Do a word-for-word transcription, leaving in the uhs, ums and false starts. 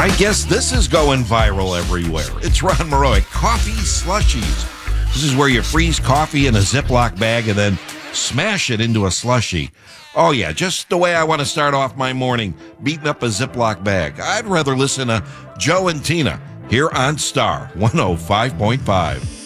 I guess this is going viral everywhere. It's Ron Moreau at Coffee Slushies. This is where you freeze coffee in a Ziploc bag and then smash it into a slushie. Oh, yeah, just the way I want to start off my morning, beating up a Ziploc bag. I'd rather listen to Joe and Tina here on Star one oh five point five.